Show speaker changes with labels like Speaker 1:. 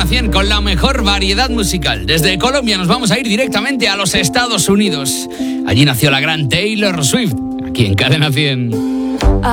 Speaker 1: Cadena 100 con la mejor variedad musical. Desde Colombia nos vamos a ir directamente a los Estados Unidos. Allí nació la gran Taylor Swift, aquí en Cadena 100.